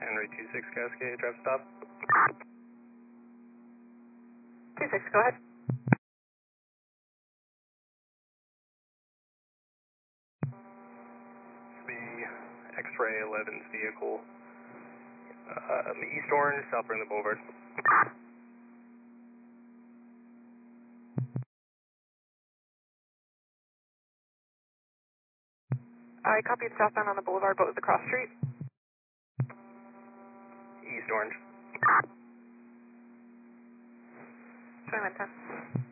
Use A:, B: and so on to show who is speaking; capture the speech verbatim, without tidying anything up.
A: Henry two six Cascade, drive stop.
B: two six, go ahead.
A: The X-Ray eleven's vehicle, uh, East Orange, South Burnley Boulevard.
B: I copied southbound on the boulevard, but with the cross street.
A: East Orange.
B: twenty-one ten.